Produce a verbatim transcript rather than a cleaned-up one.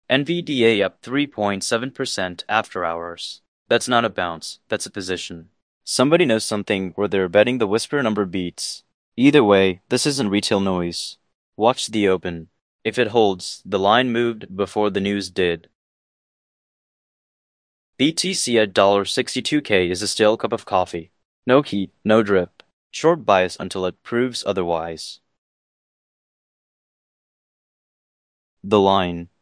N V D A up three point seven percent after hours. That's not a bounce, that's a position. Somebody knows something where they're betting the whisper number beats. Either way, this isn't retail noise. Watch the open. If it holds, the line moved before the news did. B T C at sixty-two K is a stale cup of coffee. No heat, no drip. Short bias until it proves otherwise. The line.